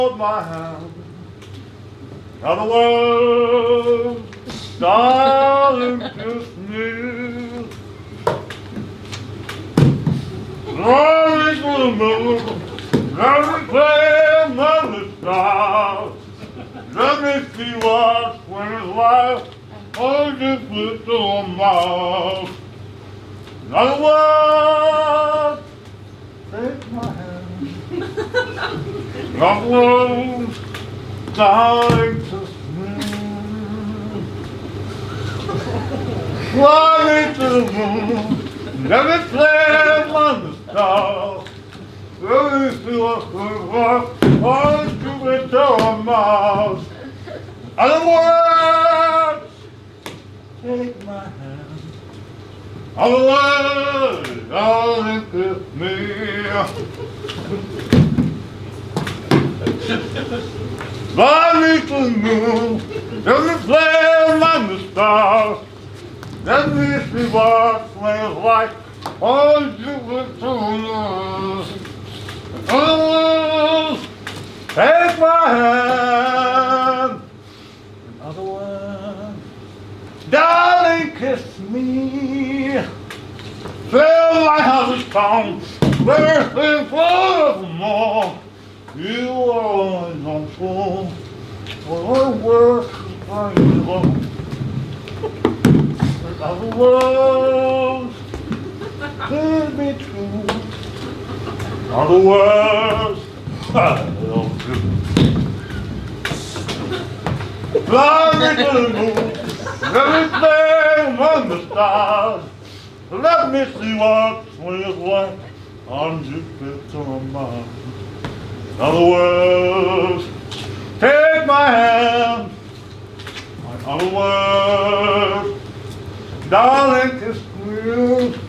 hold my hand. Other world, darling, kiss me. Rolling to the moon, let me play among the stars. Let me see what when it's like, or just little mouth. Other world, take my hand. Other world, darling, kiss me. Fly me to the moon, let me play among the stars. Let me see what's like, or just little mouth. Other words, take my hand. Other words, darling, kiss me. Fly me to the moon, let me play among the stars. Let me see what smells like on Jupiter. Oh, take my hand. In other words, darling, kiss me. Fill my house with songs, everything forevermore. You are always on full, for the words are you. Other words could be true. Other words I love you. Fly me to the moon, let me play among the stars. Let me see what swings like on Jupiter and Mars. Other words, take my hand. Other words, darling, kiss me.